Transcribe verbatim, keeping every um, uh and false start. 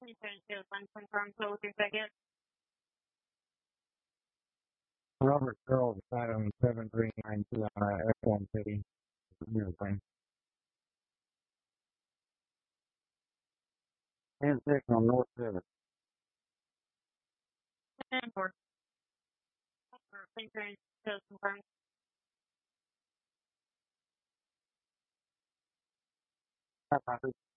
Please ensure one confirm closing second. Robert Charles, item seven three nine two on uh, F one City. Airplane. ten six on North seven. ten four. Please ensure confirm. Copy.